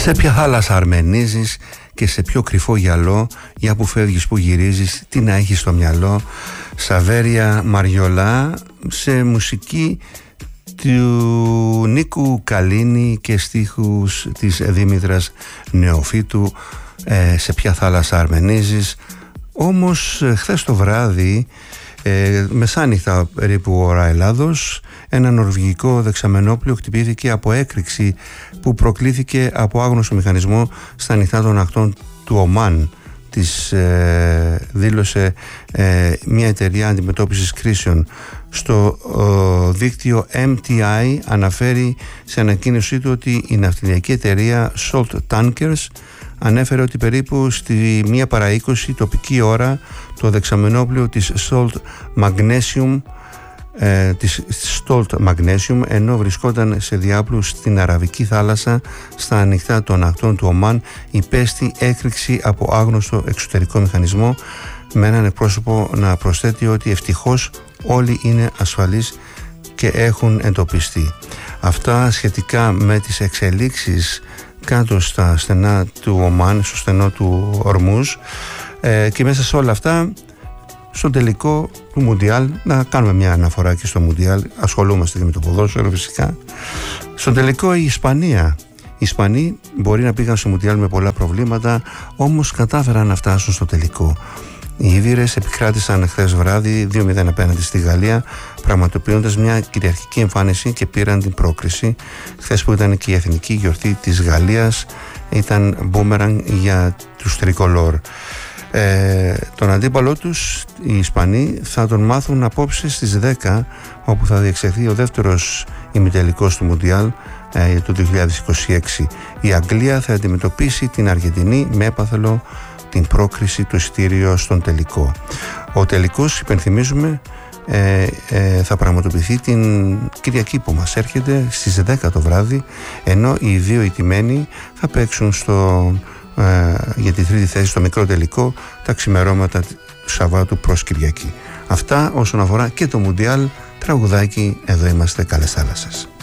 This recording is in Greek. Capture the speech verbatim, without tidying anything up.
Σε ποια θάλασσα αρμενίζεις και σε ποιο κρυφό γυαλό, για που φεύγεις, που γυρίζεις, τι να έχεις στο μυαλό. Σαβέρια Μαριολά, σε μουσική του Νίκου Καλίνη και στίχους της Δήμητρας Νεοφύτου. ε, σε ποια θάλασσα αρμενίζεις. Όμως χθες το βράδυ, ε, μεσάνυχτα περίπου ώρα Ελλάδος, ένα νορβηγικό δεξαμενόπλιο χτυπήθηκε από έκρηξη που προκλήθηκε από άγνωστο μηχανισμό στα νυχτά των ακτών του Ομάν. Της ε, δήλωσε ε, μια εταιρεία αντιμετώπισης κρίσεων. Στο ε, δίκτυο εμ τι άι αναφέρει σε ανακοίνωσή του ότι η ναυτιλιακή εταιρεία Salt Tankers ανέφερε ότι περίπου στη μία παρά είκοσι τοπική ώρα το δεξαμενόπλιο της Salt Magnesium ε, της Stolt Magnesium, ενώ βρισκόταν σε διάπλου στην Αραβική θάλασσα στα ανοιχτά των ακτών του Ομάν, υπέστη έκρηξη από άγνωστο εξωτερικό μηχανισμό, με έναν εκπρόσωπο να προσθέτει ότι ευτυχώς όλοι είναι ασφαλείς και έχουν εντοπιστεί. Αυτά σχετικά με τις εξελίξεις κάτω στα στενά του Ομάν, στο στενό του Ορμούζ, ε, και μέσα σε όλα αυτά στο τελικό του Μουντιάλ, να κάνουμε μια αναφορά και στο Μουντιάλ, ασχολούμαστε και με το ποδόσφαιρο φυσικά. Στο τελικό η Ισπανία. Οι Ισπανοί μπορεί να πήγαν στο Μουντιάλ με πολλά προβλήματα, όμως κατάφεραν να φτάσουν στο τελικό. Οι Ήβηρες επικράτησαν χθες βράδυ δύο μηδέν απέναντι στη Γαλλία, πραγματοποιώντας μια κυριαρχική εμφάνιση και πήραν την πρόκριση. Χθες που ήταν και η εθνική γιορτή της Γαλλίας, ήταν μπούμεραν για τους τρικολόρ. Ε, τον αντίπαλό τους, οι Ισπανοί, θα τον μάθουν απόψε στις δέκα, όπου θα διεξαχθεί ο δεύτερος ημιτελικός του Μουντιάλ ε, του δύο χιλιάδες είκοσι έξι. Η Αγγλία θα αντιμετωπίσει την Αργεντινή με έπαθελο την πρόκριση του εισιτήριου στον τελικό. Ο τελικός, υπενθυμίζουμε, ε, ε, θα πραγματοποιηθεί την Κυριακή που μας έρχεται στις δέκα το βράδυ, ενώ οι δύο ηττημένοι θα παίξουν στο για τη τρίτη θέση στο μικρό τελικό τα ξημερώματα του Σαββάτου προς Κυριακή. Αυτά όσον αφορά και το Μουντιάλ. Τραγουδάκι, εδώ είμαστε, καλές θάλασσες.